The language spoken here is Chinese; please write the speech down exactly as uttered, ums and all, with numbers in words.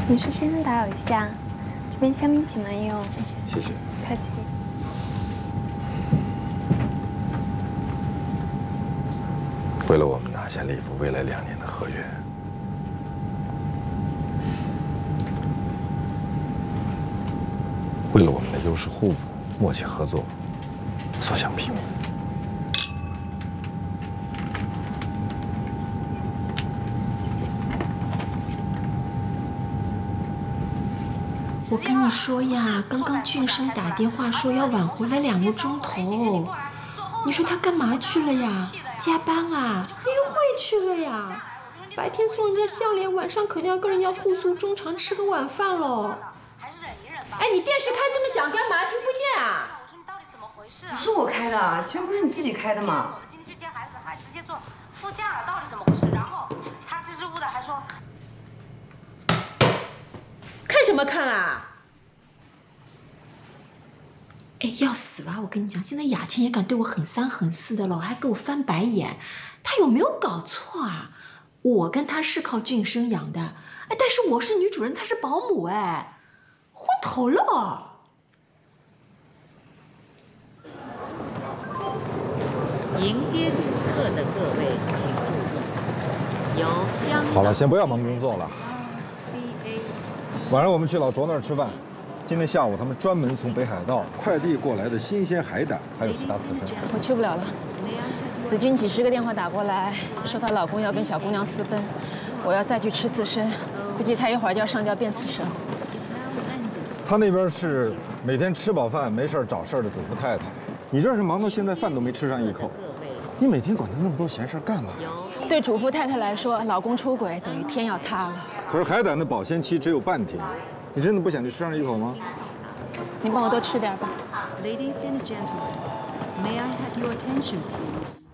女士先生打扰一下，这边香槟请慢用。 谢谢。 谢谢。 客气。 为了我们拿下了一幅未来两年的合约，为了我们的优势互补、默契合作，所向披靡。 我跟你说呀，刚刚俊生打电话说要晚回来两个钟头，你说他干嘛去了呀？加班啊？约会去了呀？白天送人家项链，晚上肯定要跟人家互诉衷肠，吃个晚饭喽。哎，你电视开这么响干嘛？听不见啊？ 不是我开的，钱不是你自己开的吗？ 进去接孩子还直接坐副驾了，到底怎么回事？然后他支支吾吾的还说。 看什么看啊？哎，要死吧！我跟你讲，现在雅倩也敢对我很三很四的了，还给我翻白眼，她有没有搞错啊？我跟她是靠俊生养的，哎，但是我是女主人，她是保姆，哎，昏头了。 迎接旅客的各位请注意，由香港。 好了，先不要忙工作了。晚上我们去老卓那儿吃饭。今天下午他们专门从北海道快递过来的新鲜海胆，还有其他刺身。 我去不了了。子君几十个电话打过来，说她老公要跟小姑娘私奔，我要再去吃刺身，估计她一会儿就要上吊变刺身。 他那边是每天吃饱饭没事找事儿的主妇太太，你这是忙到现在饭都没吃上一口，你每天管她那么多闲事干嘛？ 对主妇太太来说，老公出轨等于天要塌了。 可是海胆的保鲜期只有半天。你真的不想去吃上一口吗？ 你帮我多吃点吧。 Ladies and gentlemen, may I have your attention, please?